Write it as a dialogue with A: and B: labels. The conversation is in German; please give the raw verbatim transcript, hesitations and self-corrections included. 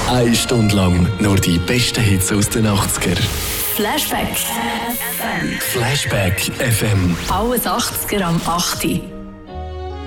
A: Eine Stunde lang nur die besten Hits aus den achtziger.
B: Flashback F M.
A: Flashback F M.
B: Alles achtziger am acht.